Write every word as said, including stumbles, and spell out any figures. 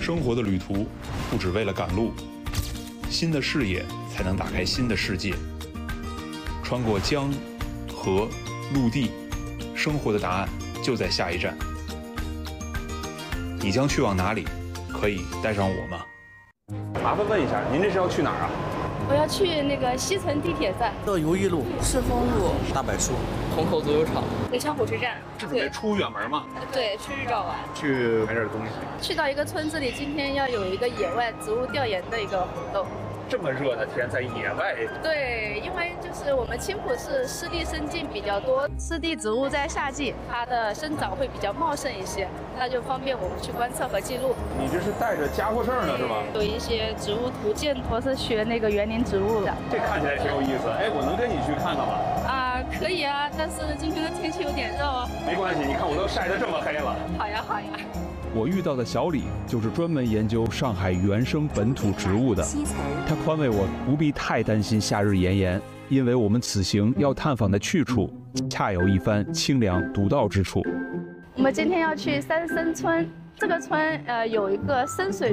生活的旅途不只为了赶路，新的视野才能打开新的世界。穿过江、河、陆地，生活的答案就在下一站。你将去往哪里？可以带上我吗？ 麻烦问一下，您这是要去哪儿啊？ 我要去那个西城地铁站、 乐游一路、 顺丰路、 大柏树、 虹口足球场、 文昌火车站。 是准备出远门吗？ 对，去日照玩， 去买点东西。 去到一个村子里，今天要有一个野外植物调研的一个活动。 这么热的天，在野外。 对，因为就是我们青浦市湿地生境比较多，湿地植物在夏季它的生长会比较茂盛一些，那就方便我们去观测和记录。 你这是带着家伙事儿呢，是吧？ 有一些植物图鉴，我是学那个园林植物的。 这看起来挺有意思。哎，我能跟你去看看吗？ 啊，可以啊，但是今天的天气有点热哦。 没关系，你看我都晒得这么黑了。 好呀，好呀。 我遇到的小李就是专门研究上海原生本土植物的，他宽慰我不必太担心夏日炎炎，因为我们此行要探访的去处恰有一番清凉独到之处。 我们今天要去三生村，这个村呃有一个深水